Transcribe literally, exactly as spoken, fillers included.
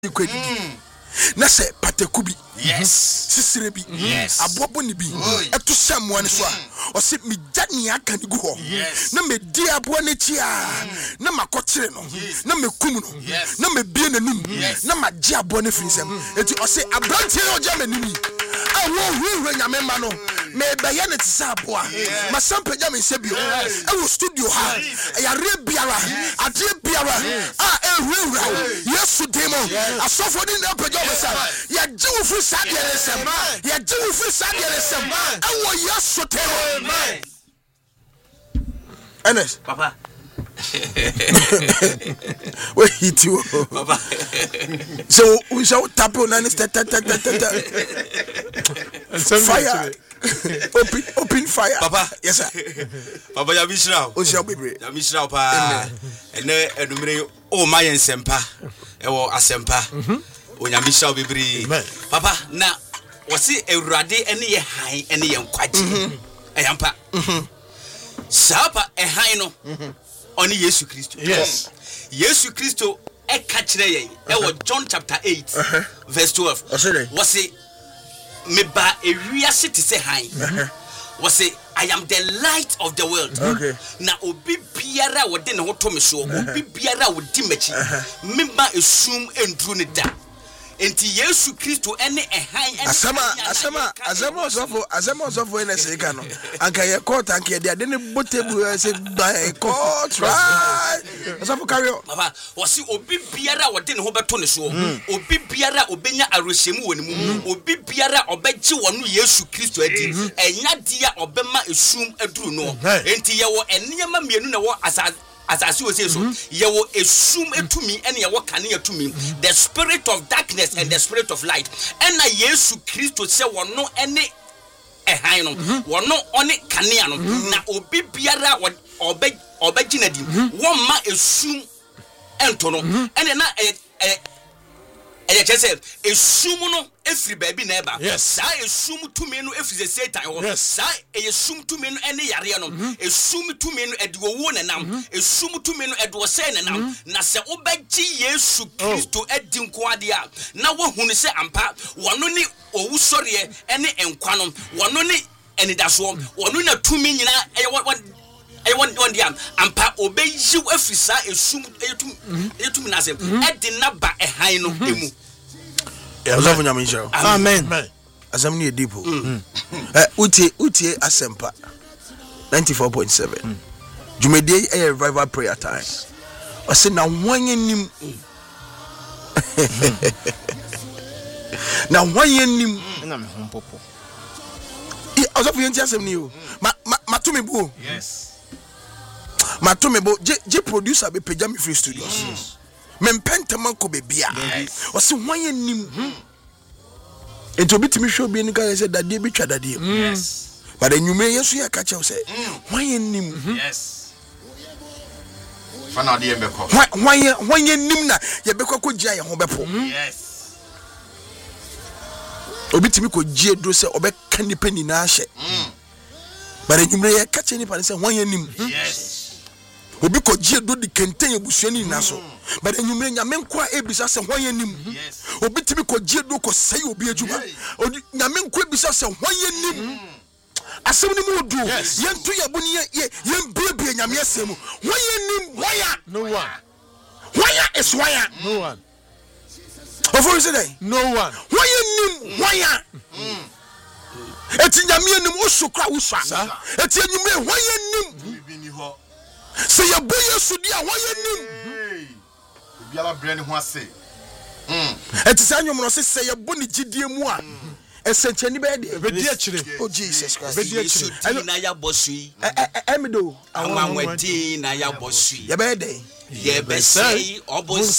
kwedi na se patekubi yes sisire bi yes abobo ni bi eto shamoa ne so a o se me jani aka ni gu ho na me di abo ne chi a na makokire no na me kum no na me bie nanum na ma gi abo ne firisem enti o se abrantie o ja manimi a wo huru nyame ma no me beye ne tsa abo a ma sampa ja me se bio e wo studio ha ya re biara ade biara a e huru yesu demo asofo din na pejo be sa ya gi wo fu sa de ne sem ya gi wo fu sa de ne sem e wo yesu demo amen Enes papa we hit you papa so we shall tap on and ta ta ta ta fire open open fire papa yes sir papa ya bishra o shall be brave ya bishra pa ene enumere o ma yen sempa e wo asempa o nya bishra bibiri papa na wasi ewurade ene ye han ene ye nkwaje e yampa sapa e han no oni Yesu Kristo yes Yesu Kristo e ka kire yen e wo John chapter eight uh-huh. verse twelve wasi me ba ewiase te se han wasi I am the light of the world okay. na obi biara wo de ne ho to me so obi biara wo di machi me ba esum enduru ne da enti Yesu Kristo ene ehan ene asama asama asama osofo asama osofo ene se ka no anka ye court anka ye de ade ne botebu se by court right osofo carry on baba wasi obi biara wo de ne ho beto ne so obi biara obenya arohyemu woni mu obi biara obegye wono Yesu Kristo adi enya dia obema esum aduru no enti ye wo enema mienu na wo asa asasi we say so ye wo esum etumi ene ye wo kane etumi the spirit of darkness and the spirit of light ena Yesu Kristo se wono ene ehan no wono one kane no na obi biara obe obegina di wo ma esum ento no ene na eh e chese esum no efri baabi na eba sa esum tumi no efri Satan ho sa esum tumi no ene yare no esum tumi no ede wo na nam esum tumi no ede wo se na nam na se obegye Yesu Kristo edi nko ade a na wo hunu se ampa wono ni owusore ene enkwa no wono ni enidaso wono na tumi nyina e won won dia ampa obeyi efri sa esum etum etum na se ede na ba ehan no emu osofo nyame nshira amen asam ni edipo eh utie utie asempa ninety-four point seven jumede e revival prayer time o se na wanyenim na wanyenim na me hompopo e osofo yenti asem ni o ma ma to me bu yes ma to me bu je producer be pejam free studios men pentama ko be bia o se wanyenim ento bitimi hwe bi ni ka say dade bi twa dade yes but enyume yesu ya ka chew say wanyenim yes fana de yembeko wanye wanyenim na ye bekọ ko gia ye ho bepo yes obitimi ko gie do say obeka nipa ni na ahye but enyume ye ka che nipa say wanyenim yes obi ko gie do di kenten ebusuani na so but enyume nyame nko a ebisa say wanyenim obi timi ko gie do ko say obi adwuma nyame nko ebisa say wanyenim asem ni mu du yentu yabuni ye yembebie nyame asem wanyenim waya no one waya is waya no one ofo say dey no one wanyenim waya eti nyame anim osokra woswa eti enyume wanyenim bi ni ho se ye bo Yesu dia wanyenim biala brand ho ase mm eti sanyo mo se se ye bo ni gidie mu a esenchani be de be di akire oh Jesus Christ be di akire na ya bosui emido awon wadi na ya bosui ye be de ye be say obon